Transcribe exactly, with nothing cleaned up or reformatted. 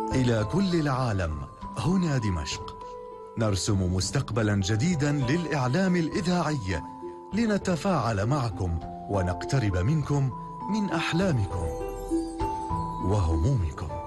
إلى كل العالم، هنا دمشق. نرسم مستقبلا جديدا للإعلام الإذاعي، لنتفاعل معكم ونقترب منكم من أحلامكم وهمومكم.